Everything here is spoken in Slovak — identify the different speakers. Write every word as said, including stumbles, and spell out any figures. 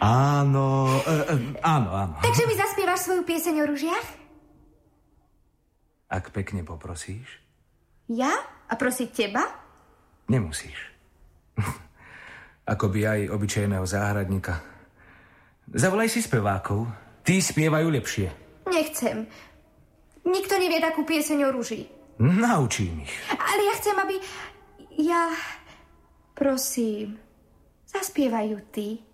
Speaker 1: Áno, e, e, áno, áno.
Speaker 2: Takže mi zaspievaš svoju pieseň o ružiach?
Speaker 1: Ak pekne poprosíš.
Speaker 2: Ja? A prosiť teba?
Speaker 1: Nemusíš. Ako by aj obyčajného záhradníka. Zavolaj si spevákov. Tí spievajú lepšie.
Speaker 2: Nechcem. Nikto nevie takú pieseň o ruži.
Speaker 1: Naučím ich.
Speaker 2: Ale ja chcem, aby... Ja... Prosím. Zaspievajú ty.